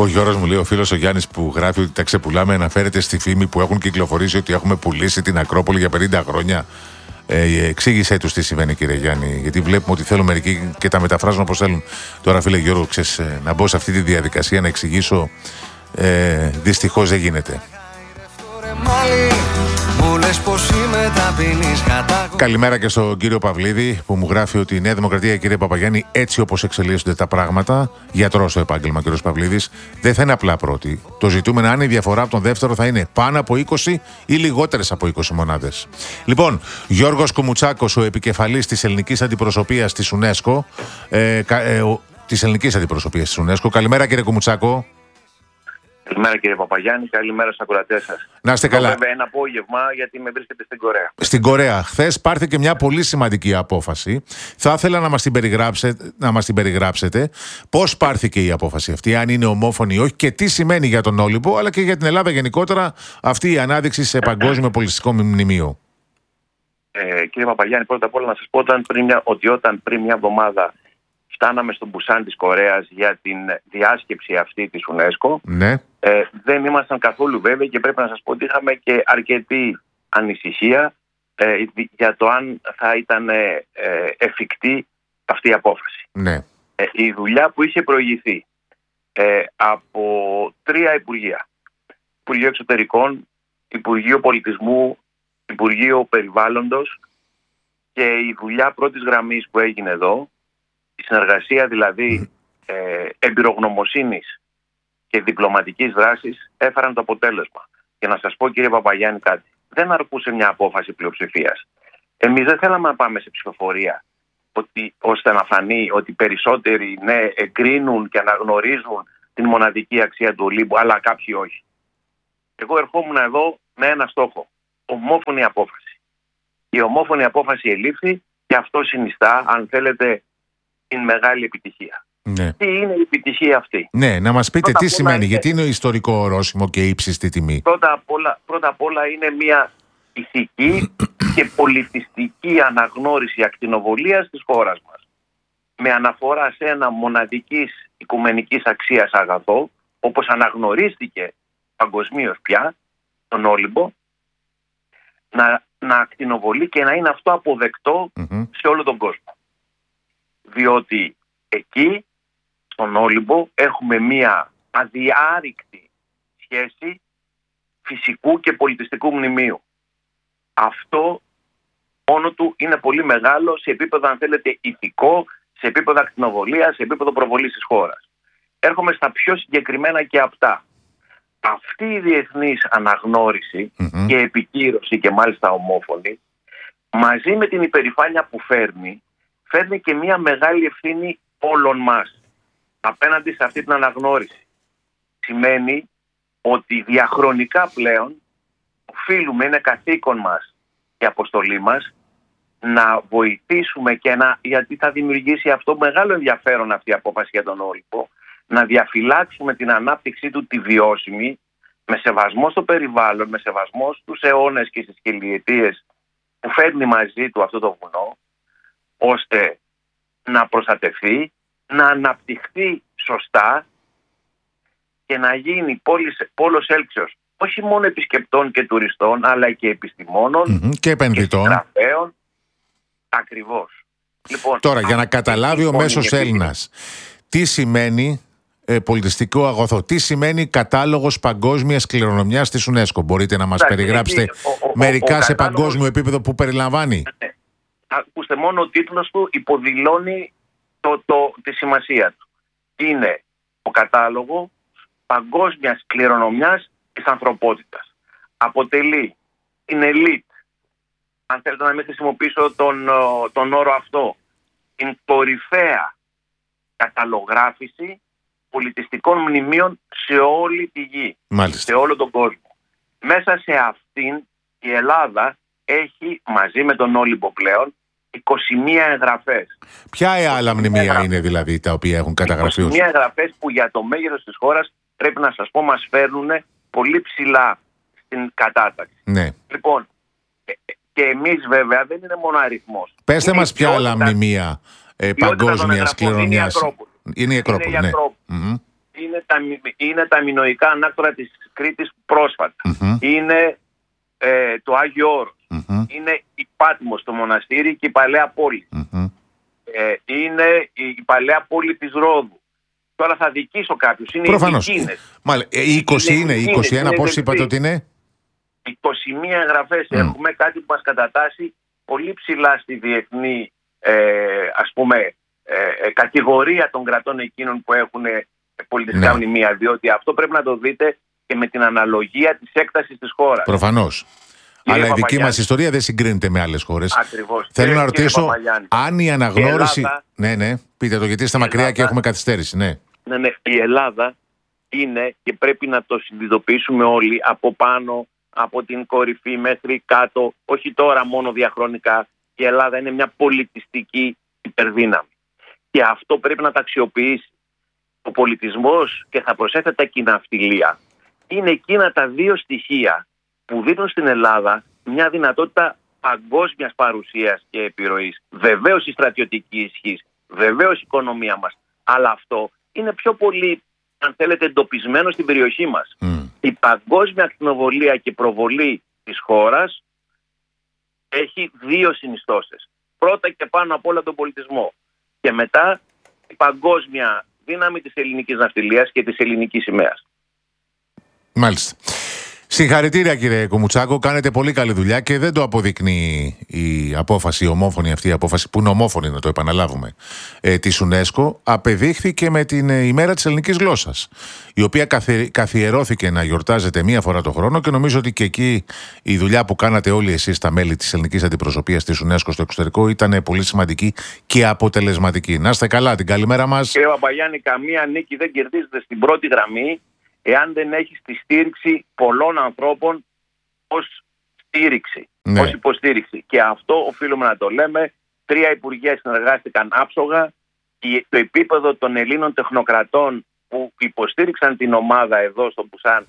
Ο Γιώργος μου λέει, ο φίλος ο Γιάννης που γράφει ότι τα ξεπουλάμε, αναφέρεται στη φήμη που έχουν κυκλοφορήσει ότι έχουμε πουλήσει την Ακρόπολη για 50 χρόνια. Εξήγησέ τους τι συμβαίνει, κύριε Γιάννη, γιατί βλέπουμε ότι θέλουν μερικοί και τα μεταφράζουν όπως θέλουν. Τώρα, φίλε Γιώργο, ξέρεις, να μπω σε αυτή τη διαδικασία να εξηγήσω, δυστυχώς δεν γίνεται. Καλημέρα και στον κύριο Παυλίδη που μου γράφει ότι η Νέα Δημοκρατία, κύριε Παπαγιάννη, έτσι όπως εξελίσσονται τα πράγματα, γιατρός στο επάγγελμα κύριος Παυλίδης, δεν θα είναι απλά πρώτη. Το ζητούμενο αν η διαφορά από τον δεύτερο θα είναι πάνω από 20 ή λιγότερες από 20 μονάδες. Λοιπόν, Γιώργος Κουμουτσάκος, ο επικεφαλής της ελληνικής αντιπροσωπείας της UNESCO. Καλημέρα, κύριε Κουμουτσάκο. Καλημέρα, κύριε Παπαγιάννη, καλημέρα στους ακροατές σας. Να είστε καλά. Βέβαια ένα απόγευμα, γιατί με βρίσκεται στην Κορέα. Στην Κορέα. Χθες πάρθηκε μια πολύ σημαντική απόφαση. Θα ήθελα να μας την περιγράψετε. Πώς πάρθηκε η απόφαση αυτή, αν είναι ομόφωνη ή όχι, και τι σημαίνει για τον Όλυμπο, αλλά και για την Ελλάδα γενικότερα αυτή η ανάδειξη σε παγκόσμιο πολιτιστικό μνημείο. Κύριε Παπαγιάννη, πρώτα απ' όλα να σας πω ότι όταν πριν μια εβδομάδα φτάναμε στον Μπουσάν της Κορέας για την διάσκεψη αυτή της UNESCO, ναι. Δεν ήμασταν καθόλου βέβαιοι και πρέπει να σας πω ότι είχαμε και αρκετή ανησυχία για το αν θα ήταν εφικτή αυτή η απόφαση. Ναι. Η δουλειά που είχε προηγηθεί από 3 Υπουργεία, Υπουργείο Εξωτερικών, Υπουργείο Πολιτισμού, Υπουργείο Περιβάλλοντος, και η δουλειά πρώτης γραμμής που έγινε εδώ, η συνεργασία δηλαδή εμπειρογνωμοσύνης και διπλωματικής δράσης, έφεραν το αποτέλεσμα. Και να σας πω, κύριε Παπαγιάννη, κάτι. Δεν αρκούσε μια απόφαση πλειοψηφίας. Εμείς δεν θέλαμε να πάμε σε ψηφοφορία ώστε να φανεί ότι περισσότεροι εγκρίνουν και αναγνωρίζουν την μοναδική αξία του Ολύμπου, αλλά κάποιοι όχι. Εγώ ερχόμουν εδώ με ένα στόχο. Ομόφωνη απόφαση. Η ομόφωνη απόφαση ελήφθη και αυτό συνιστά, αν θέλετε, την μεγάλη επιτυχία. Ναι. Τι είναι η επιτυχία αυτή? Ναι, να μας πείτε τι σημαίνει, γιατί είναι ιστορικό ορόσημο και ύψιστη τιμή. Πρώτα απ' όλα είναι μια ηθική και πολιτιστική αναγνώριση ακτινοβολίας της χώρας μας. Με αναφορά σε ένα μοναδικής οικουμενικής αξίας αγαθό, όπως αναγνωρίστηκε παγκοσμίως πια, τον Όλυμπο, να ακτινοβολεί και να είναι αυτό αποδεκτό σε όλο τον κόσμο. Διότι εκεί, στον Όλυμπο, έχουμε μία αδιάρρηκτη σχέση φυσικού και πολιτιστικού μνημείου. Αυτό μόνο του είναι πολύ μεγάλο σε επίπεδο, αν θέλετε, ηθικό, σε επίπεδο ακτινοβολίας, σε επίπεδο προβολής της χώρας. Έρχομαι στα πιο συγκεκριμένα και απτά. Αυτή η διεθνής αναγνώριση και επικύρωση, και μάλιστα ομόφωνη, μαζί με την υπερηφάνεια που φέρνει και μια μεγάλη ευθύνη όλων μας απέναντι σε αυτή την αναγνώριση. Σημαίνει ότι διαχρονικά πλέον οφείλουμε, είναι καθήκον μας και αποστολή μας, να βοηθήσουμε γιατί θα δημιουργήσει αυτό μεγάλο ενδιαφέρον αυτή η απόφαση για τον Όλυμπο, να διαφυλάξουμε την ανάπτυξή του τη βιώσιμη, με σεβασμό στο περιβάλλον, με σεβασμό στους αιώνες και στις χιλιετίες που φέρνει μαζί του αυτό το βουνό, ώστε να προστατευτεί, να αναπτυχθεί σωστά και να γίνει πόλος έλξεως όχι μόνο επισκεπτών και τουριστών, αλλά και επιστημόνων και επενδυτών. Και συγγραφέων. Ακριβώς. Λοιπόν, τώρα, για να καταλάβει ο μέσος Έλληνας τι σημαίνει πολιτιστικό αγαθό, τι σημαίνει κατάλογος παγκόσμιας κληρονομιάς της UNESCO, μπορείτε να μας περιγράψετε μερικά σε παγκόσμιο επίπεδο που περιλαμβάνει? Ακούστε, μόνο ο τίτλος του υποδηλώνει τη σημασία του. Είναι ο κατάλογος παγκόσμιας κληρονομιάς της ανθρωπότητας. Αποτελεί την ελίτ, αν θέλετε να μην χρησιμοποιήσω τον όρο αυτό, την κορυφαία καταλογράφηση πολιτιστικών μνημείων σε όλη τη γη. Μάλιστα. Σε όλο τον κόσμο. Μέσα σε αυτήν η Ελλάδα έχει, μαζί με τον Όλυμπο πλέον, 21 εγγραφές. Ποια άλλα μνημεία είναι δηλαδή τα οποία έχουν καταγραφεί? 21 εγγραφές που για το μέγεθος της χώρας, πρέπει να σας πω, μας φέρνουν πολύ ψηλά στην κατάταξη. Ναι. Λοιπόν, και εμείς βέβαια δεν είναι μόνο αριθμός. Πέστε μας ποια άλλα μνημεία παγκόσμιας κληρονομιάς. Είναι η Ακρόπολη. Είναι είναι τα μινωικά ανάκτορα της Κρήτης πρόσφατα. Είναι το Άγιο Όρος. Είναι η Πάτμος, το μοναστήρι και η Παλαιά Πόλη. Είναι η Παλαιά Πόλη της Ρόδου. Τώρα θα δικήσω κάποιους. Είναι προφανώς. οι Μικίνες. Οι 20 είναι, οι 21 πώς είπατε ότι είναι? 21 εγγραφές έχουμε, κάτι που μας κατατάσσει πολύ ψηλά στη διεθνή κατηγορία των κρατών εκείνων που έχουν πολιτιστικά μνημεία, διότι αυτό πρέπει να το δείτε και με την αναλογία της έκτασης της χώρας. Προφανώς. Αλλά η δική μας ιστορία δεν συγκρίνεται με άλλες χώρες. Ακριβώς. Θέλω να ρωτήσω αν η αναγνώριση... Ναι, πείτε το, γιατί είστε μακριά και έχουμε καθυστέρηση. Ναι, η Ελλάδα είναι, και πρέπει να το συνειδητοποιήσουμε όλοι, από πάνω, από την κορυφή μέχρι κάτω, όχι τώρα μόνο διαχρονικά, η Ελλάδα είναι μια πολιτιστική υπερδύναμη. Και αυτό πρέπει να τα αξιοποιήσει. Ο πολιτισμός, και θα προσέθετα και η ναυτιλία, είναι εκείνα τα δύο στοιχεία που δίνουν στην Ελλάδα μια δυνατότητα παγκόσμιας παρουσίας και επιρροής. Βεβαίως η στρατιωτική ισχύς, βεβαίως η οικονομία μας, αλλά αυτό είναι πιο πολύ, αν θέλετε, εντοπισμένο στην περιοχή μας. Η παγκόσμια ακτινοβολία και προβολή της χώρας έχει δύο συνιστώσεις. Πρώτα και πάνω απ' όλα τον πολιτισμό. Και μετά η παγκόσμια δύναμη της ελληνικής ναυτιλίας και της ελληνικής σημαίας. Μάλιστα. Συγχαρητήρια κύριε Κουμουτσάκο, κάνετε πολύ καλή δουλειά και δεν το αποδεικνύει η απόφαση, η ομόφωνη αυτή η απόφαση, που είναι ομόφωνη να το επαναλάβουμε, της UNESCO, απεδείχθηκε με την ημέρα της ελληνικής γλώσσας, η οποία καθιερώθηκε να γιορτάζεται μία φορά το χρόνο, και νομίζω ότι και εκεί η δουλειά που κάνατε όλοι εσείς, τα μέλη της ελληνικής αντιπροσωπείας της UNESCO στο εξωτερικό, ήταν πολύ σημαντική και αποτελεσματική. Να είστε καλά, την καλημέρα μας. Κύριε Παπαγιάννη, καμία νίκη δεν κερδίζεται στην πρώτη γραμμή εάν δεν έχει τη στήριξη πολλών ανθρώπων ως στήριξη, ως υποστήριξη. Και αυτό οφείλουμε να το λέμε. 3 υπουργεία συνεργάστηκαν άψογα. Το επίπεδο των Ελλήνων τεχνοκρατών που υποστήριξαν την ομάδα εδώ στο Μπουσάν